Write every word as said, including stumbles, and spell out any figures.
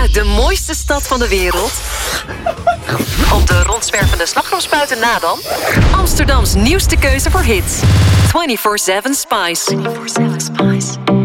uit de mooiste stad van de wereld? Op de rondzwervende slagroomspuiten na dan? Amsterdams nieuwste keuze voor hits. vierentwintig zeven Spice. vierentwintig zeven Spice.